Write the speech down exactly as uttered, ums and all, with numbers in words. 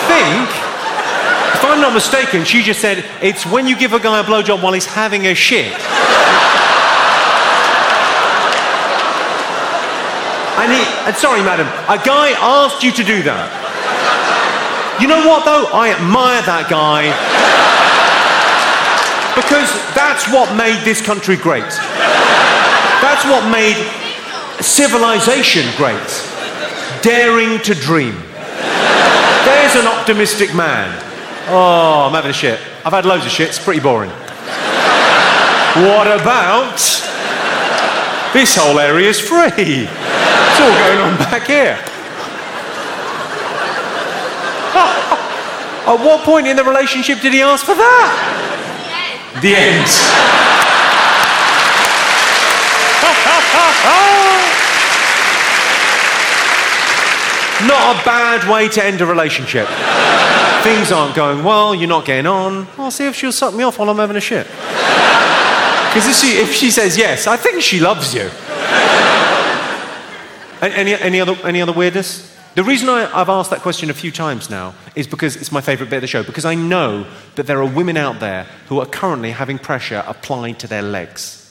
think, if I'm not mistaken, she just said, it's when you give a guy a blowjob while he's having a shit. And he, and sorry, madam, a guy asked you to do that. You know what, though? I admire that guy. Because that's what made this country great. That's what made civilization great. Daring to dream. There's an optimistic man. Oh, I'm having a shit. I've had loads of shit, it's pretty boring. What about... this whole area's free. It's all going on back here. At what point in the relationship did he ask for that? The end. Not a bad way to end a relationship. Things aren't going well, you're not getting on. I'll see if she'll suck me off while I'm having a shit. Because if she, if she says yes, I think she loves you. Any, any, other, any other weirdness? The reason I, I've asked that question a few times now is because it's my favourite bit of the show, because I know that there are women out there who are currently having pressure applied to their legs.